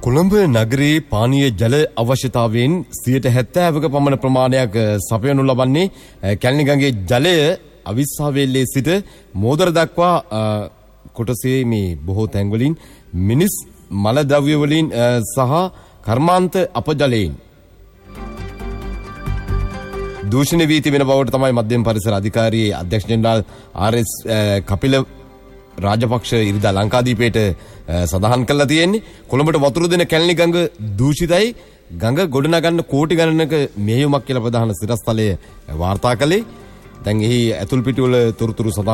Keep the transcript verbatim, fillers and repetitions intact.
කොළඹ නගරයේ පානීය ජල අවශ්‍යතාවයෙන් සියයට හැත්තෑවක පමණ ප්‍රමාණයක් සපයනු ලබන්නේ කැලණිගඟේ ජලය අවිස්සාවේල්ලේ සිට මෝදර දක්වා කොටසේ මේ බොහෝ තැන්වලින් මිනිස් මල ද්‍රව්‍ය වලින් සහ කර්මාන්ත අපජලයෙන් දූෂණය වී තිබෙන බවට තමයි මධ්‍යම පරිසර අධිකාරියේ අධ්‍යක්ෂ ජෙනරාල් ආර්.එස්. කපිල රාජපක්ෂ ඉරිදා ලංකාදීපයට සඳහන් කළා තියෙන්නේ. කොළඹට වතුර දෙන කැලණි ගඟ දූෂිතයි. ගඟ ගොඩනගන්න කෝටි ගණනක මෙහෙයුමක් කියලා ප්‍රධාන සිරස්තලය වාර්තා කළේ. දැන් එහි ඇතුල් පිටුවල තොරතුරු සඳහන්